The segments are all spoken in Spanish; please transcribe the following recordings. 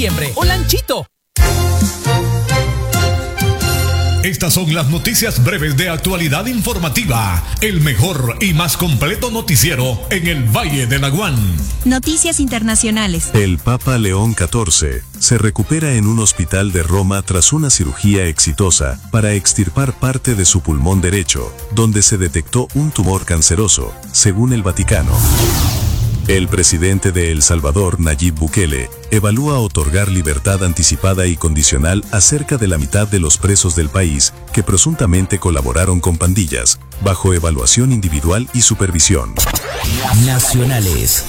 septiembre. Olanchito. Estas son las noticias breves de actualidad informativa. El mejor y más completo noticiero en el Valle de Laguán. Noticias internacionales. El Papa León XIV se recupera en un hospital de Roma tras una cirugía exitosa para extirpar parte de su pulmón derecho, donde se detectó un tumor canceroso, según el Vaticano. El presidente de El Salvador, Nayib Bukele, evalúa otorgar libertad anticipada y condicional a cerca de la mitad de los presos del país que presuntamente colaboraron con pandillas, bajo evaluación individual y supervisión. Nacionales.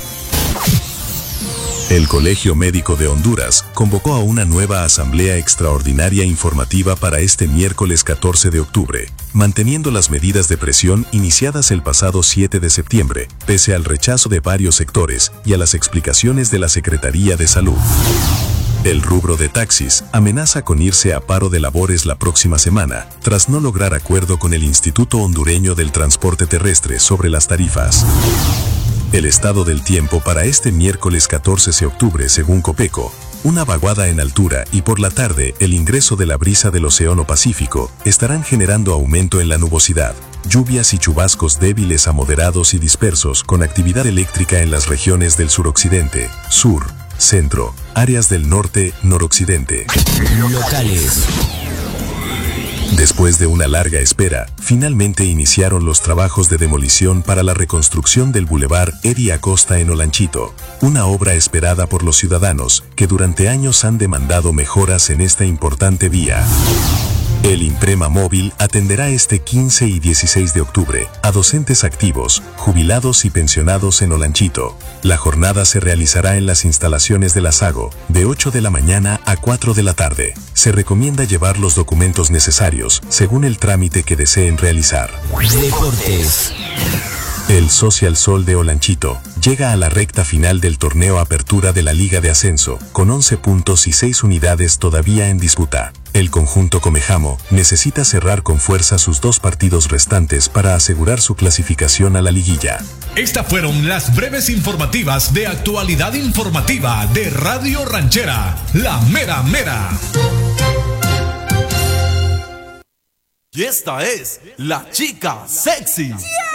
El Colegio Médico de Honduras convocó a una nueva asamblea extraordinaria informativa para este miércoles 14 de octubre, manteniendo las medidas de presión iniciadas el pasado 7 de septiembre, pese al rechazo de varios sectores y a las explicaciones de la Secretaría de Salud. El rubro de taxis amenaza con irse a paro de labores la próxima semana, tras no lograr acuerdo con el Instituto Hondureño del Transporte Terrestre sobre las tarifas. El estado del tiempo para este miércoles 14 de octubre según Copeco, una vaguada en altura y por la tarde el ingreso de la brisa del Océano Pacífico estarán generando aumento en la nubosidad, lluvias y chubascos débiles a moderados y dispersos con actividad eléctrica en las regiones del suroccidente, sur, centro, áreas del norte, noroccidente. Locales. Después de una larga espera, finalmente iniciaron los trabajos de demolición para la reconstrucción del Boulevard Eddie Acosta en Olanchito, una obra esperada por los ciudadanos que durante años han demandado mejoras en esta importante vía. El Imprema Móvil atenderá este 15 y 16 de octubre a docentes activos, jubilados y pensionados en Olanchito. La jornada se realizará en las instalaciones de la SAGO, de 8 de la mañana a 4 de la tarde. Se recomienda llevar los documentos necesarios, según el trámite que deseen realizar. Deportes. El Social Sol de Olanchito llega a la recta final del torneo Apertura de la Liga de Ascenso, con 11 puntos y 6 unidades todavía en disputa. El conjunto comejamo necesita cerrar con fuerza sus 2 partidos restantes para asegurar su clasificación a la liguilla. Estas fueron las breves informativas de actualidad informativa de Radio Ranchera, La Mera Mera. Y esta es la chica sexy.